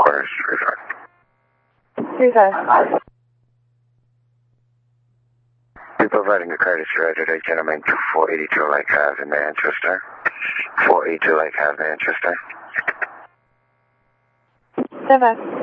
Quarters 35. 35. Be providing a courtesy ride today, gentlemen, to 482 Lake Ave in Manchester. 482 Lake Ave, Manchester. 7.